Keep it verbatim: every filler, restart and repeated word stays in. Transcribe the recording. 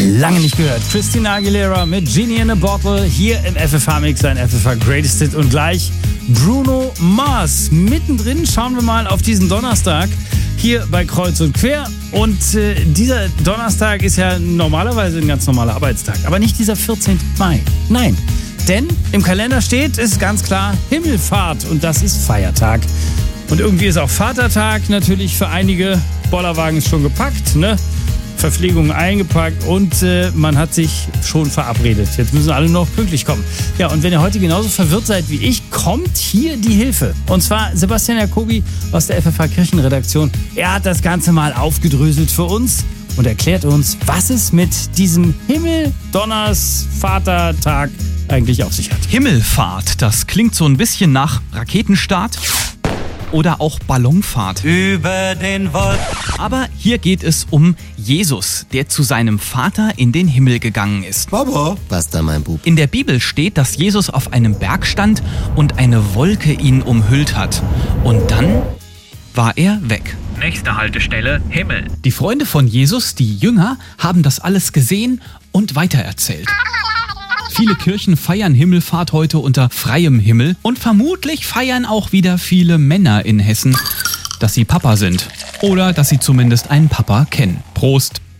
Lange nicht gehört. Christina Aguilera mit Genie in a Bottle hier im F F H-Mix, ein F F H Greatest Hit und gleich Bruno Mars. Mittendrin schauen wir mal auf diesen Donnerstag hier bei Kreuz und Quer. Und äh, dieser Donnerstag ist ja normalerweise ein ganz normaler Arbeitstag, aber nicht dieser vierzehnten Mai. Nein, denn im Kalender steht, ist ganz klar Himmelfahrt und das ist Feiertag. Und irgendwie ist auch Vatertag natürlich für einige. Bollerwagen ist schon gepackt, ne? Verpflegung eingepackt und äh, man hat sich schon verabredet. Jetzt müssen alle noch pünktlich kommen. Ja, und wenn ihr heute genauso verwirrt seid wie ich, kommt hier die Hilfe. Und zwar Sebastian Jacobi aus der F F H Kirchenredaktion. Er hat das Ganze mal aufgedröselt für uns und erklärt uns, was es mit diesem Himmel-Donners-Vatertag eigentlich auf sich hat. Himmelfahrt, das klingt so ein bisschen nach Raketenstart oder auch Ballonfahrt. Über den Wolken. Aber hier geht es um Jesus, der zu seinem Vater in den Himmel gegangen ist. Papa, was da, mein Bub? In der Bibel steht, dass Jesus auf einem Berg stand und eine Wolke ihn umhüllt hat. Und dann war er weg. Nächste Haltestelle, Himmel. Die Freunde von Jesus, die Jünger, haben das alles gesehen und weitererzählt. Viele Kirchen feiern Himmelfahrt heute unter freiem Himmel und vermutlich feiern auch wieder viele Männer in Hessen, dass sie Papa sind oder dass sie zumindest einen Papa kennen. Prost!